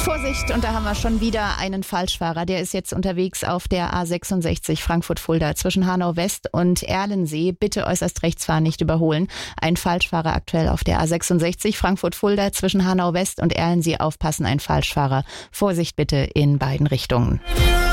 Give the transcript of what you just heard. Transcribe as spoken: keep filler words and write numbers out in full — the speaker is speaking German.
Vorsicht, und da haben wir schon wieder einen Falschfahrer. Der ist jetzt unterwegs auf der A sechsundsechzig Frankfurt-Fulda zwischen Hanau West und Erlensee. Bitte äußerst rechts fahren, nicht überholen. Ein Falschfahrer aktuell auf der A sechsundsechzig Frankfurt-Fulda zwischen Hanau West und Erlensee. Aufpassen, ein Falschfahrer. Vorsicht bitte in beiden Richtungen.